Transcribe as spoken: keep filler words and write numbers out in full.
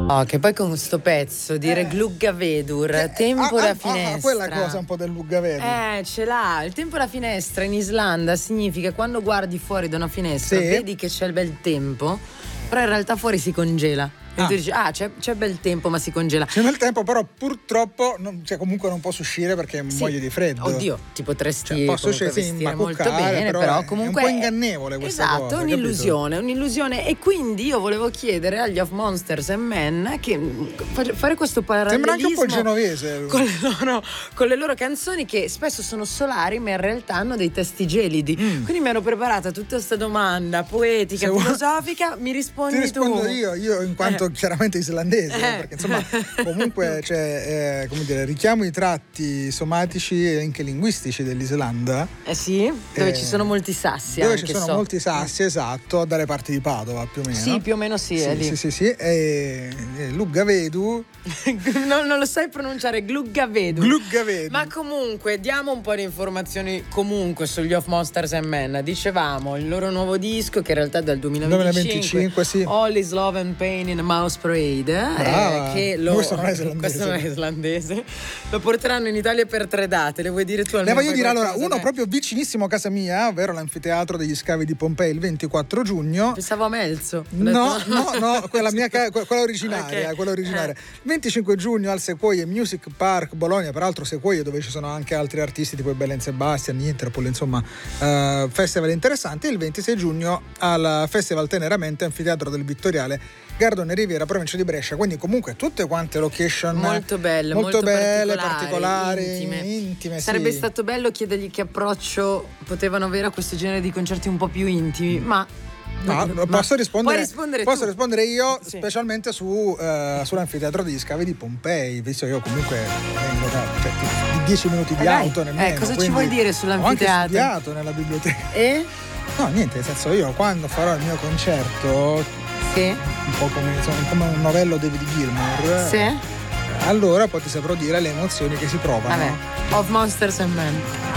Oh, che poi con sto pezzo dire eh. Gluggavedur, eh, tempo ah, da ah, finestra. Ah, quella cosa un po' del Gluggavedur. Eh, ce l'ha. Il tempo da finestra in Islanda significa quando guardi fuori da una finestra, sì, vedi che c'è il bel tempo, però in realtà fuori si congela. E ah. tu dici, ah, c'è, c'è bel tempo, ma si congela. C'è bel tempo, però purtroppo non, cioè, comunque non posso uscire perché sì. muoio di freddo. Oddio, ti potresti cioè, posso uscire, sì, molto bene, però, però comunque è un po' ingannevole questa esatto, cosa. Esatto, un'illusione, capito? un'illusione. E quindi io volevo chiedere agli Of Monsters and Men che fare questo parallelismo. Sembra anche un po' genovese. Con le, loro, con le loro canzoni che spesso sono solari, ma in realtà hanno dei testi gelidi. Mm. Quindi mi ero preparata tutta questa domanda poetica, Se filosofica. Mi rispondi Ti rispondo tu? io, io in quanto eh. chiaramente islandese. Eh. Perché insomma comunque cioè, eh, come dire, richiamo i tratti somatici e anche linguistici dell'Islanda. Eh sì, dove eh, ci sono molti sassi. Dove anche ci sono so. molti sassi, esatto, dalle parti di Padova più o meno. Sì, più o meno sì. Sì, è lì. sì, sì, sì. E, e Gluggavedur. non, non lo sai pronunciare, Gluggavedur. Gluggavedur. Ma comunque diamo un po' di informazioni comunque sugli Of Monsters and Men. Dicevamo il loro nuovo disco che in realtà è dal duemilaventicinque, sì. All Is Love and Pain in a Mouse Parade. Brava. Eh, che lo, questo non è islandese. Questo non è islandese. Lo porteranno in Italia per tre date. Le vuoi dire tu? Le voglio dire allora, uno proprio vicinissimo a casa mia, ovvero l'anfiteatro degli scavi di Pompei il ventiquattro giugno. Pensavo a Melzo. No, no, no, quella mia quella originaria, okay. quella originaria. Il venticinque giugno al Sequoia Music Park Bologna, peraltro Sequoia dove ci sono anche altri artisti tipo Bella and Sebastian, Interpol, insomma, uh, festival interessanti. Il ventisei giugno al Festival Teneramente Anfiteatro del Vittoriale, Gardone Riviera, provincia di Brescia. Quindi comunque tutte quante location molto belle, molto, molto belle, particolari, particolari intime, intime Sarebbe sì. stato bello chiedergli che approccio potevano avere a questo genere di concerti un po' più intimi, ma no, ma posso rispondere, puoi rispondere posso tu. rispondere io, sì. specialmente su uh, sull'anfiteatro degli scavi di Pompei, visto che io comunque vengo da cioè, di dieci minuti di ah, auto nemmeno. Eh, cosa ci vuoi dire sull'anfiteatro? Ho anche studiato nella biblioteca. E? No, niente, nel senso io quando farò il mio concerto, sì. un po' come, insomma, come un novello David Gilmour, sì. allora poi ti saprò dire le emozioni che si provano. Vabbè, Of Monsters and Men.